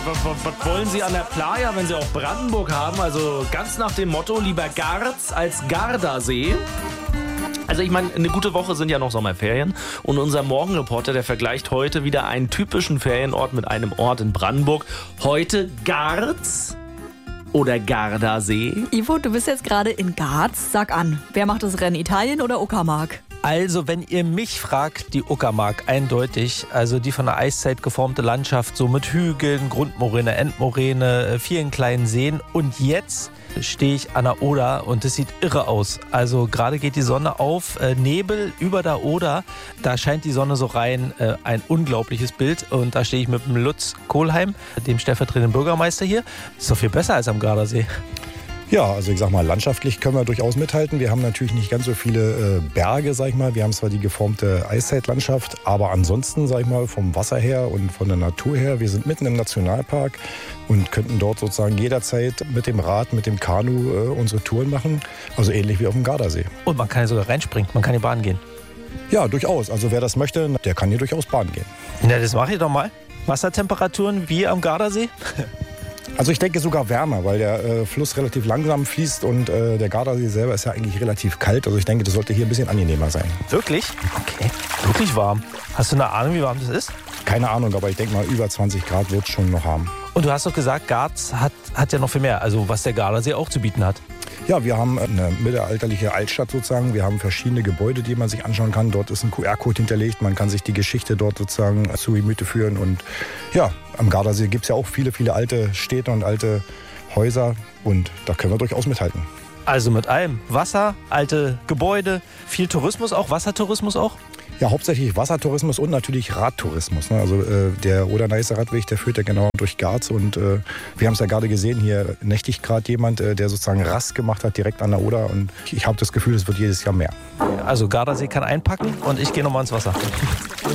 Was wollen Sie an der Playa, wenn Sie auch Brandenburg haben? Also ganz nach dem Motto, lieber Garz als Gardasee. Also ich meine, eine gute Woche sind ja noch Sommerferien und unser Morgenreporter, der vergleicht heute wieder einen typischen Ferienort mit einem Ort in Brandenburg. Heute Garz oder Gardasee? Ivo, du bist jetzt gerade in Garz. Sag an, wer macht das Rennen, Italien oder Uckermark? Also, wenn ihr mich fragt, die Uckermark, eindeutig. Also die von der Eiszeit geformte Landschaft, so mit Hügeln, Grundmoräne, Endmoräne, vielen kleinen Seen. Und jetzt stehe ich an der Oder und es sieht irre aus. Also gerade geht die Sonne auf, Nebel über der Oder, da scheint die Sonne so rein, ein unglaubliches Bild. Und da stehe ich mit dem Lutz Kohlheim, dem stellvertretenden Bürgermeister hier. Ist doch viel besser als am Gardasee. Ja, also ich sag mal, landschaftlich können wir durchaus mithalten. Wir haben natürlich nicht ganz so viele Berge, sag ich mal. Wir haben zwar die geformte Eiszeitlandschaft, aber ansonsten, sag ich mal, vom Wasser her und von der Natur her, wir sind mitten im Nationalpark und könnten dort sozusagen jederzeit mit dem Rad, mit dem Kanu unsere Touren machen. Also ähnlich wie auf dem Gardasee. Und man kann ja sogar reinspringen, man kann in die Bahn gehen. Ja, durchaus. Also wer das möchte, der kann hier durchaus Bahn gehen. Na, das mache ich doch mal. Wassertemperaturen wie am Gardasee? Also ich denke sogar wärmer, weil der Fluss relativ langsam fließt und der Gardasee selber ist ja eigentlich relativ kalt. Also ich denke, das sollte hier ein bisschen angenehmer sein. Wirklich? Okay. Wirklich warm. Hast du eine Ahnung, wie warm das ist? Keine Ahnung, aber ich denke mal, über 20 Grad wird es schon noch haben. Und du hast doch gesagt, Garz hat ja noch viel mehr, also was der Gardasee auch zu bieten hat. Ja, wir haben eine mittelalterliche Altstadt sozusagen. Wir haben verschiedene Gebäude, die man sich anschauen kann. Dort ist ein QR-Code hinterlegt. Man kann sich die Geschichte dort sozusagen zu Gemüte führen. Und ja, am Gardasee gibt es ja auch viele, viele alte Städte und alte Häuser. Und da können wir durchaus mithalten. Also mit allem. Wasser, alte Gebäude, viel Tourismus auch, Wassertourismus auch? Ja, hauptsächlich Wassertourismus und natürlich Radtourismus. Ne? Also der Oder-Neiße Radweg, der führt ja genau durch Garz. Und wir haben es ja gerade gesehen, hier nächtigt gerade jemand, der sozusagen Rast gemacht hat, direkt an der Oder. Und ich habe das Gefühl, es wird jedes Jahr mehr. Also Gardasee kann einpacken und ich gehe nochmal ins Wasser.